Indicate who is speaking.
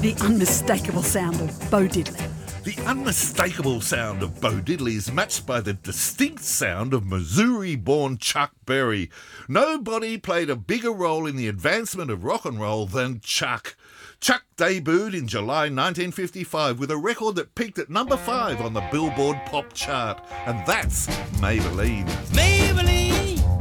Speaker 1: the unmistakable sound of Bo Diddley.
Speaker 2: The unmistakable sound of Bo Diddley is matched by the distinct sound of Missouri-born Chuck Berry. Nobody played a bigger role in the advancement of rock and roll than Chuck. Chuck debuted in July 1955 with a record that peaked at number 5 on the Billboard Pop chart, and that's Maybelline.
Speaker 3: Maybelline.